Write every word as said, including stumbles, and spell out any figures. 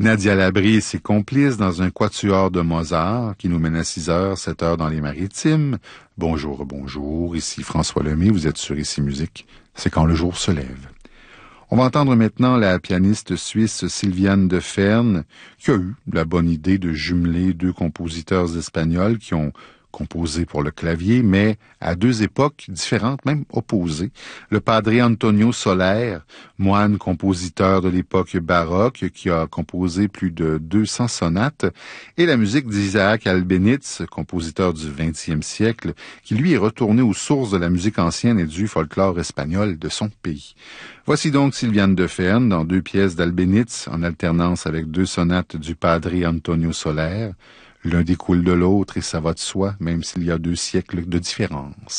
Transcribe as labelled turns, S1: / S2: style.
S1: Nadia Labrie et ses complices dans un quatuor de Mozart qui nous mène à six heures, sept heures dans les Maritimes. Bonjour, bonjour, ici François Lemay, vous êtes sur Ici Musique. C'est quand le jour se lève. On va entendre maintenant la pianiste suisse Sylviane de Fern, qui a eu la bonne idée de jumeler deux compositeurs espagnols qui ont composé pour le clavier, mais à deux époques différentes, même opposées. Le padre Antonio Soler, moine compositeur de l'époque baroque, qui a composé plus de deux cents sonates, et la musique d'Isaac Albéniz, compositeur du vingtième siècle, qui lui est retourné aux sources de la musique ancienne et du folklore espagnol de son pays. Voici donc Sylviane de Fern dans deux pièces d'Albéniz, en alternance avec deux sonates du padre Antonio Soler. L'un découle de l'autre et ça va de soi, même s'il y a deux siècles de différence.